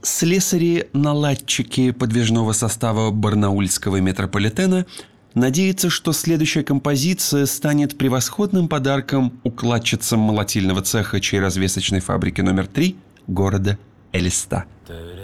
Слесари-наладчики подвижного состава барнаульского метрополитена надеются, что следующая композиция станет превосходным подарком укладчицам молотильного цеха чайразвесочной фабрики номер 3 города Элиста.